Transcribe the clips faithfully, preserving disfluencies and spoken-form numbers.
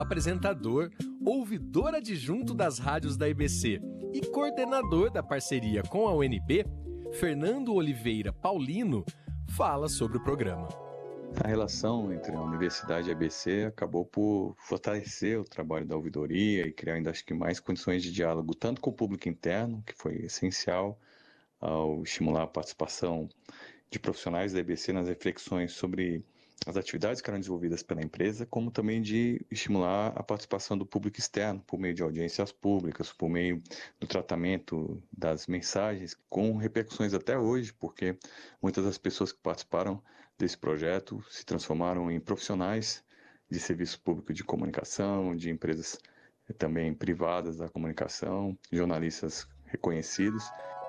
apresentador, ouvidor adjunto das rádios da E B C e coordenador da parceria com a U N B, Fernando Oliveira Paulino, fala sobre o programa. A relação entre a Universidade e a E B C acabou por fortalecer o trabalho da ouvidoria e criar ainda acho que mais condições de diálogo, tanto com o público interno, que foi essencial ao estimular a participação de profissionais da E B C nas reflexões sobre as atividades que eram desenvolvidas pela empresa, como também de estimular a participação do público externo, por meio de audiências públicas, por meio do tratamento das mensagens, com repercussões até hoje, porque muitas das pessoas que participaram desse projeto se transformaram em profissionais de serviço público de comunicação, de empresas também privadas da comunicação, jornalistas reconhecidos.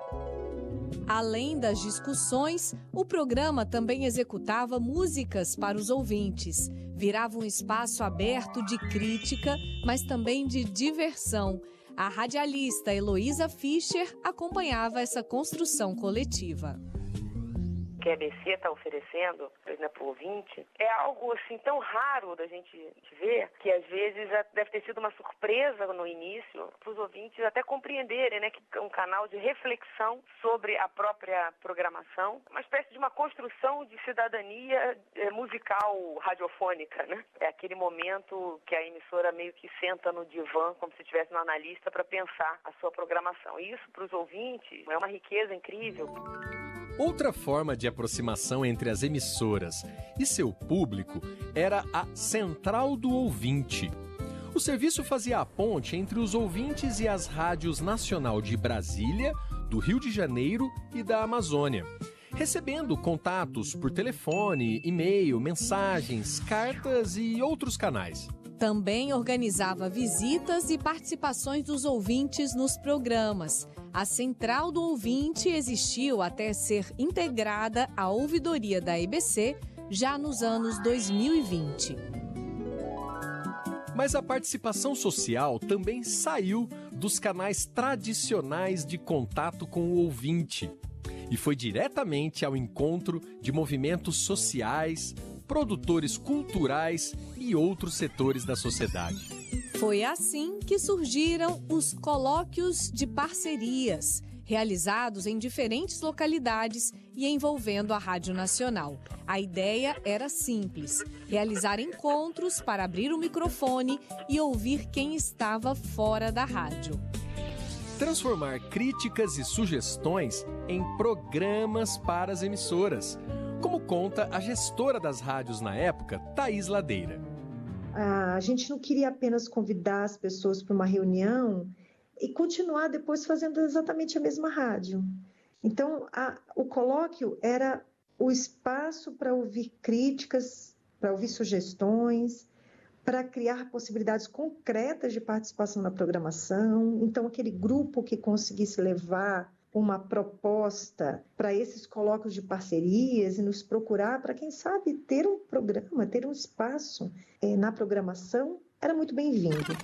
Além das discussões, o programa também executava músicas para os ouvintes. Virava um espaço aberto de crítica, mas também de diversão. A radialista Heloísa Fischer acompanhava essa construção coletiva. Que a E B C está oferecendo, né, para o ouvinte, é algo assim tão raro da gente ver, que às vezes deve ter sido uma surpresa no início para os ouvintes até compreenderem, né, que é um canal de reflexão sobre a própria programação, uma espécie de uma construção de cidadania é, musical radiofônica, né? É aquele momento que a emissora meio que senta no divã, como se tivesse um analista, para pensar a sua programação. E isso para os ouvintes é uma riqueza incrível. Outra forma de aproximação entre as emissoras e seu público era a Central do Ouvinte. O serviço fazia a ponte entre os ouvintes e as rádios nacional de Brasília, do Rio de Janeiro e da Amazônia, recebendo contatos por telefone, e-mail, mensagens, cartas e outros canais. Também organizava visitas e participações dos ouvintes nos programas. A Central do Ouvinte existiu até ser integrada à ouvidoria da E B C já nos anos dois mil e vinte. Mas a participação social também saiu dos canais tradicionais de contato com o ouvinte e foi diretamente ao encontro de movimentos sociais, produtores culturais e outros setores da sociedade. Foi assim que surgiram os colóquios de parcerias, realizados em diferentes localidades e envolvendo a Rádio Nacional. A ideia era simples: realizar encontros para abrir o microfone e ouvir quem estava fora da rádio. Transformar críticas e sugestões em programas para as emissoras, como conta a gestora das rádios na época, Thaís Ladeira. A gente não queria apenas convidar as pessoas para uma reunião e continuar depois fazendo exatamente a mesma rádio. Então, a, o colóquio era o espaço para ouvir críticas, para ouvir sugestões, para criar possibilidades concretas de participação na programação. Então, aquele grupo que conseguisse levar uma proposta para esses colóquios de parcerias e nos procurar para, quem sabe, ter um programa, ter um espaço é, na programação, era muito bem-vindo.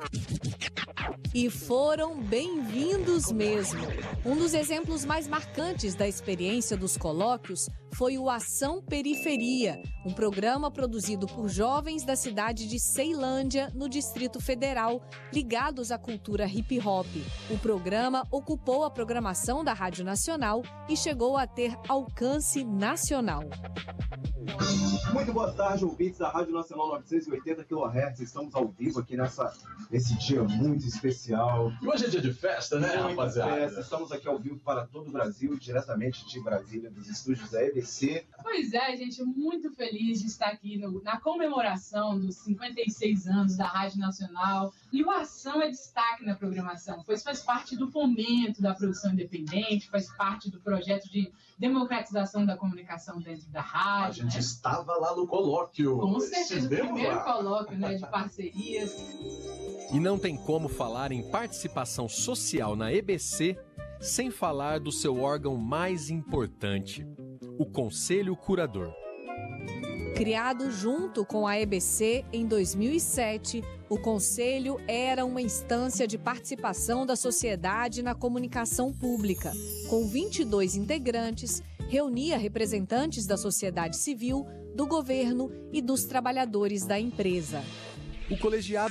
E foram bem-vindos mesmo. Um dos exemplos mais marcantes da experiência dos colóquios foi o Ação Periferia, um programa produzido por jovens da cidade de Ceilândia, no Distrito Federal, ligados à cultura hip-hop. O programa ocupou a programação da Rádio Nacional e chegou a ter alcance nacional. Muito boa tarde, ouvintes da Rádio Nacional novecentos e oitenta quilohertz. Estamos ao vivo aqui nessa, nesse dia muito especial. E hoje é dia de festa, né, Muita rapaziada? Festa. Estamos aqui ao vivo para todo o Brasil, diretamente de Brasília, dos estúdios da E B C. Pois é, gente, muito feliz de estar aqui no, na comemoração dos cinquenta e seis anos da Rádio Nacional. E o Ação é destaque na programação, pois faz parte do fomento da produção independente, faz parte do projeto de democratização da comunicação dentro da rádio. A gente né? estava lá no colóquio. Com certeza, o primeiro lá. colóquio, né, de parcerias. E não tem como falar em participação social na E B C sem falar do seu órgão mais importante, o Conselho Curador. Criado junto com a E B C em dois mil e sete, o Conselho era uma instância de participação da sociedade na comunicação pública. Com vinte e dois integrantes, reunia representantes da sociedade civil, do governo e dos trabalhadores da empresa. O colegiado